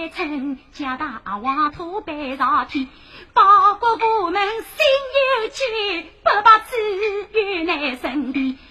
趁将大王土背上天，报国部门心有戚，不把资源来身边。